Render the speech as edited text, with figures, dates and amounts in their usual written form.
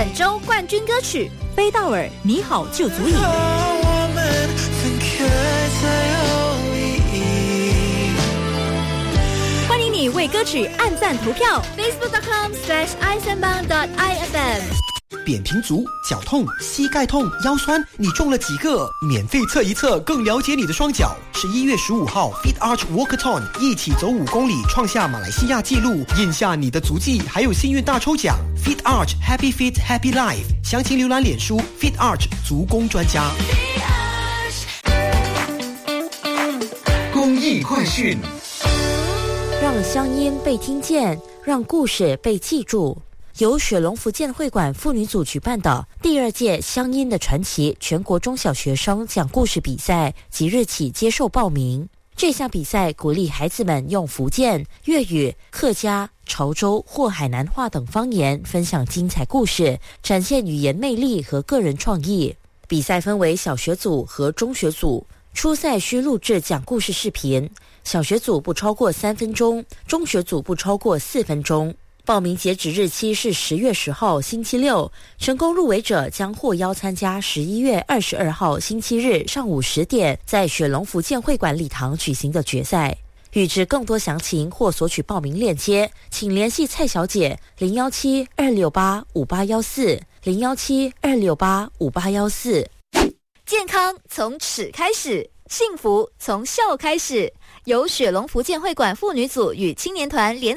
本周冠军歌曲飞道尔，你好就足以。 我们分开才有意义。 欢迎你为歌曲按赞投票 facebook.com/isenbang.ifm。 扁平足、脚痛、膝盖痛、腰酸，你中了几个？免费测一测，更了解你的双脚。11月15号 Fit Arch Walkathon 一起走5公里，创下马来西亚纪录，印下你的足迹，还有幸运大抽奖。Fit Arch Happy Fit Happy Life， 详情浏览脸书 Fit Arch 足工专家。 公益快讯， 让乡音被听见，让故事被记住。由雪龙福建会馆妇女组举办的第2届乡音的传奇全国中小学生讲故事比赛即日起接受报名。这项比赛鼓励孩子们用福建、粤语、客家、潮州或海南话等方言分享精彩故事，展现语言魅力和个人创意。比赛分为小学组和中学组，初赛需录制讲故事视频，小学组不超过3分钟，中学组不超过4分钟。报名截止日期是10月10号星期六，成功入围者将获邀参加11月22号星期日上午10点在雪龙福建会馆礼堂举行的决赛。欲知更多详情或索取报名链接，请联系蔡小姐017-268-5814 017-268-5814。 健康从齿开始，幸福从笑开始。由雪龙福建会馆妇女组与青年团联